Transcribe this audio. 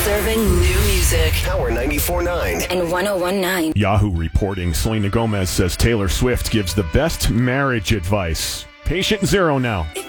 Serving new music. Power 94.9 and 101.9. Yahoo reporting Selena Gomez says Taylor Swift gives the best marriage advice. Patient zero now.